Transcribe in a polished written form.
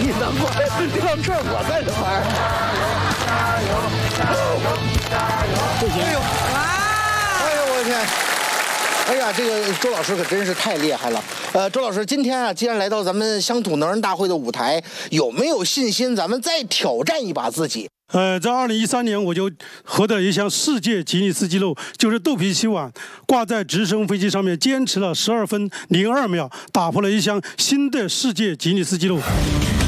难怪让这我在这玩。不行！哎呦！哎呦，我的天！哎呀，这个周老师可真是太厉害了。周老师，今天啊，既然来到咱们乡土能人大会的舞台，有没有信心咱们再挑战一把自己？ 在2013年我就获得一项世界吉尼斯纪录，就是豆皮洗碗挂在直升飞机上面，坚持了12分02秒，打破了一项新的世界吉尼斯纪录。